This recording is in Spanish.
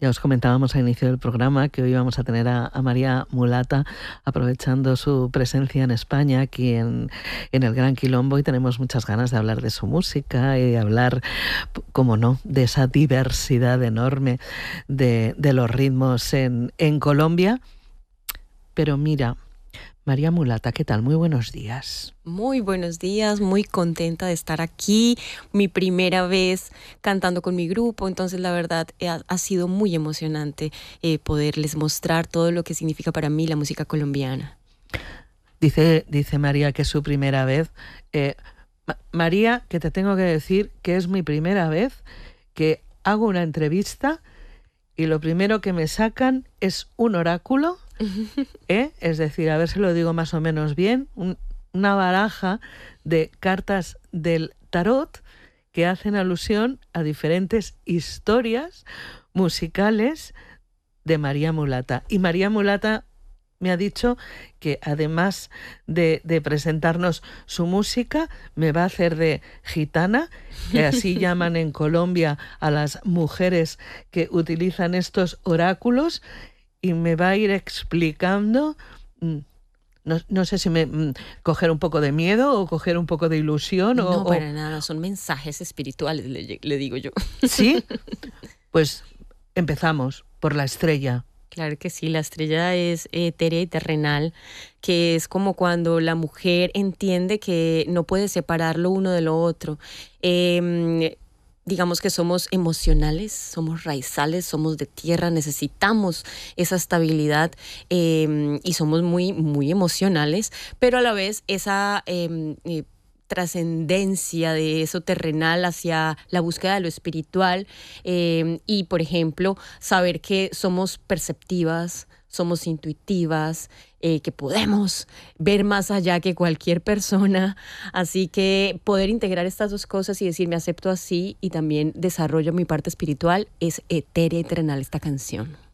Ya os comentábamos al inicio del programa que hoy vamos a tener a María Mulata, aprovechando su presencia en España, aquí en el Gran Quilombo, y tenemos muchas ganas de hablar de su música y de hablar, como no, de esa diversidad enorme de los ritmos en Colombia. Pero mira, María Mulata, ¿qué tal? Muy buenos días. Muy buenos días, muy contenta de estar aquí, mi primera vez cantando con mi grupo, entonces la verdad ha sido muy emocionante poderles mostrar todo lo que significa para mí la música colombiana. Dice María que es su primera vez. María, que te tengo que decir que es mi primera vez que hago una entrevista y lo primero que me sacan es un oráculo. Es decir, a ver si lo digo más o menos bien, una baraja de cartas del tarot que hacen alusión a diferentes historias musicales de María Mulata. Y María Mulata me ha dicho que además de presentarnos su música, me va a hacer de gitana, que así llaman en Colombia a las mujeres que utilizan estos oráculos, y me va a ir explicando, no sé si coger un poco de miedo o coger un poco de ilusión. No, para nada, son mensajes espirituales, le digo yo. ¿Sí? Pues empezamos por la estrella. Claro que sí, la estrella es etérea y terrenal, que es como cuando la mujer entiende que no puede separar lo uno de lo otro. Digamos que somos emocionales, somos raizales, somos de tierra, necesitamos esa estabilidad y somos muy, muy emocionales, pero a la vez esa trascendencia de eso terrenal hacia la búsqueda de lo espiritual y, por ejemplo, saber que somos perceptivas, somos intuitivas, que podemos ver más allá que cualquier persona. Así que poder integrar estas dos cosas y decir me acepto así y también desarrollo mi parte espiritual es etérea y terrenal esta canción.